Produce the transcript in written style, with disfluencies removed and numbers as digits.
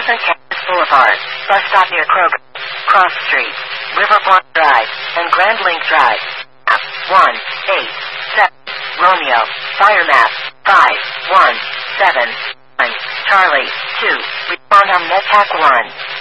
Eastern Campus Boulevard, bus stop near Kroger, Cross Street, Riverfront Drive, and Grand Link Drive. 187 Romeo, fire map 517 Charlie 2, respond on NetPack 1.